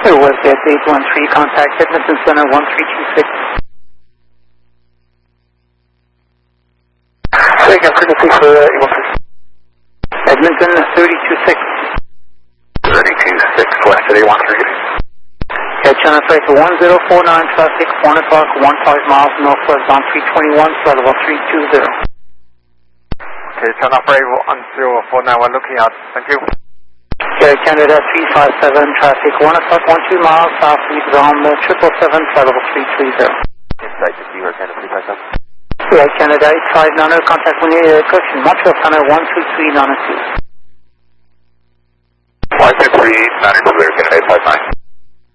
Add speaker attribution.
Speaker 1: It was at 813, contact Edmonton Center 1326.
Speaker 2: Say again, frequency for 813.
Speaker 1: Edmonton 326.
Speaker 2: 326, west at 813.
Speaker 1: Yeah, channel flight to 1049 traffic, 1 o'clock, 15 miles northwest on 321, flight level 320.
Speaker 2: Okay, turn off radio 1049, we're looking out. Thank you.
Speaker 1: Yeah, Canada 357, traffic, 1 o'clock, 12 miles southeast on 777, flight level 330.
Speaker 2: Inside to Zero, Canada 357.
Speaker 1: Yeah, Canada 8590, contact when you're correction, Montreal Center 12392.
Speaker 2: 12392, Canada 859.